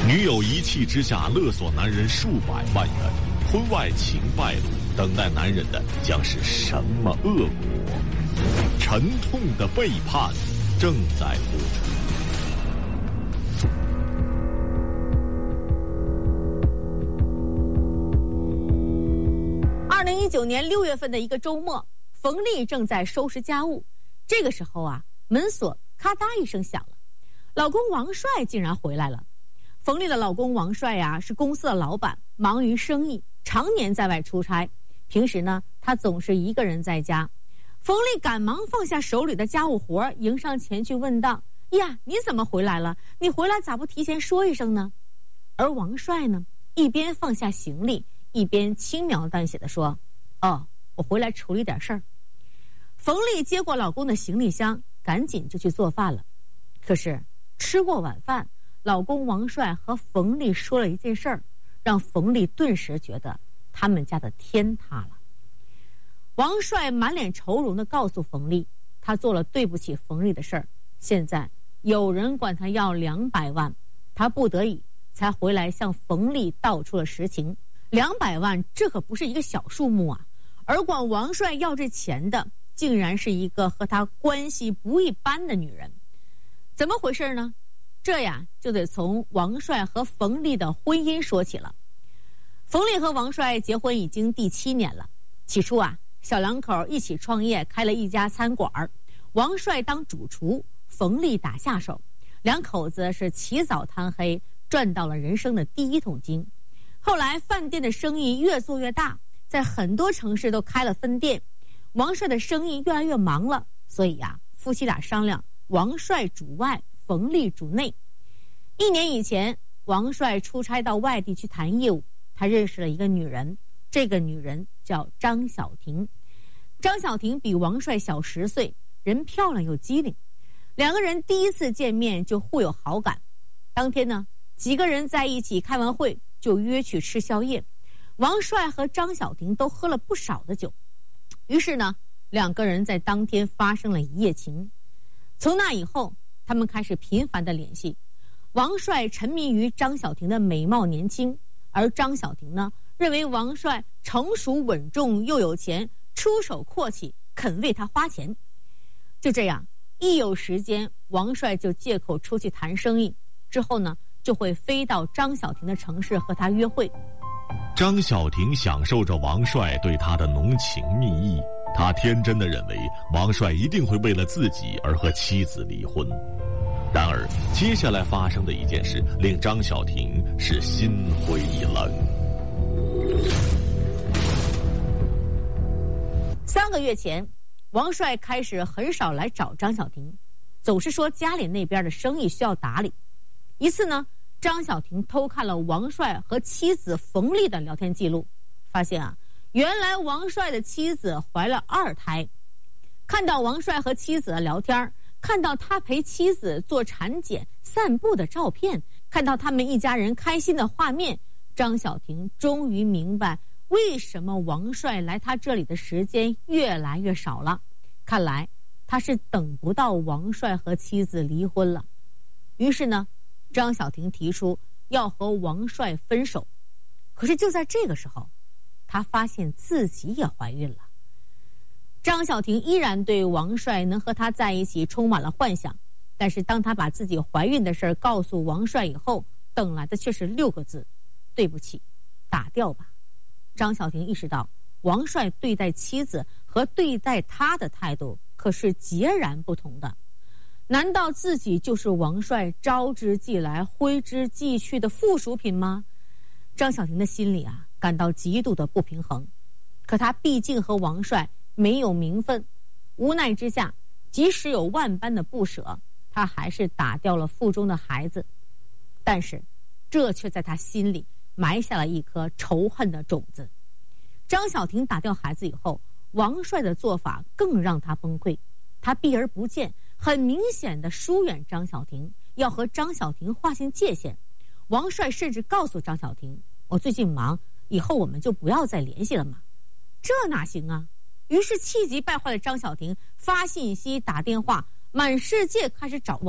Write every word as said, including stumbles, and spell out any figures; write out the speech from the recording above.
女友一气之下勒索男人数百万元，婚外情败露，等待男人的将是什么恶果？沉痛的背叛正在播出。 二零一九年六月份的一个周末，冯丽正在收拾家务，这个时候啊，门锁咔嗒一声响了，老公王帅竟然回来了。冯丽的老公王帅呀、啊，是公司的老板，忙于生意，常年在外出差。平时呢，他总是一个人在家。冯丽赶忙放下手里的家务活，迎上前去问道：“呀，你怎么回来了？你回来咋不提前说一声呢？”而王帅呢，一边放下行李，一边轻描淡写地说：“哦，我回来处理点事儿。”冯丽接过老公的行李箱，赶紧就去做饭了。可是吃过晚饭，老公王帅和冯丽说了一件事儿，让冯丽顿时觉得他们家的天塌了。王帅满脸愁容地告诉冯丽，他做了对不起冯丽的事儿，现在有人管他要两百万，他不得已才回来向冯丽道出了实情。两百万，这可不是一个小数目啊！而管王帅要这钱的，竟然是一个和他关系不一般的女人。怎么回事呢？这呀，就得从王帅和冯丽的婚姻说起了。冯丽和王帅结婚已经第七年了。起初啊，小两口一起创业，开了一家餐馆，王帅当主厨，冯丽打下手，两口子是起早贪黑，赚到了人生的第一桶金。后来饭店的生意越做越大，在很多城市都开了分店。王帅的生意越来越忙了，所以呀、啊，夫妻俩商量，王帅主外，冯丽主内。一年以前，王帅出差到外地去谈业务，他认识了一个女人，这个女人叫张小婷。张小婷比王帅小十岁，人漂亮又机灵，两个人第一次见面就互有好感。当天呢，几个人在一起开完会就约去吃宵夜，王帅和张小婷都喝了不少的酒，于是呢，两个人在当天发生了一夜情。从那以后，他们开始频繁的联系。王帅沉迷于张小婷的美貌年轻，而张小婷呢，认为王帅成熟稳重又有钱，出手阔气，肯为他花钱。就这样，一有时间，王帅就借口出去谈生意，之后呢，就会飞到张小婷的城市和他约会。 张小婷享受着王帅对她的浓情蜜意，她天真地认为王帅一定会为了自己而和妻子离婚。然而接下来发生的一件事令张小婷是心灰意冷。 三个月前，王帅开始很少来找张小婷，总是说家里那边的生意需要打理。一次呢，张小婷偷看了王帅和妻子冯丽的聊天记录，发现啊，原来王帅的妻子怀了二胎。看到王帅和妻子的聊天，看到他陪妻子做产检散步的照片，看到他们一家人开心的画面，张小婷终于明白为什么王帅来他这里的时间越来越少了。看来他是等不到王帅和妻子离婚了。于是呢，张小婷提出要和王帅分手。可是就在这个时候，她发现自己也怀孕了。张小婷依然对王帅能和她在一起充满了幻想，但是当她把自己怀孕的事告诉王帅以后，等来的却是六个字：对不起，打掉吧。张小婷意识到，王帅对待妻子和对待她的态度可是截然不同的。难道自己就是王帅招之即来挥之即去的附属品吗？张小婷的心里啊，感到极度的不平衡。可她毕竟和王帅没有名分，无奈之下，即使有万般的不舍，她还是打掉了腹中的孩子。但是这却在她心里埋下了一颗仇恨的种子。张小婷打掉孩子以后，王帅的做法更让她崩溃。他避而不见，很明显的疏远张小婷，要和张小婷划清界限。王帅甚至告诉张小婷，我最近忙，以后我们就不要再联系了嘛。这哪行啊？于是气急败坏的张小婷发信息打电话，满世界开始找王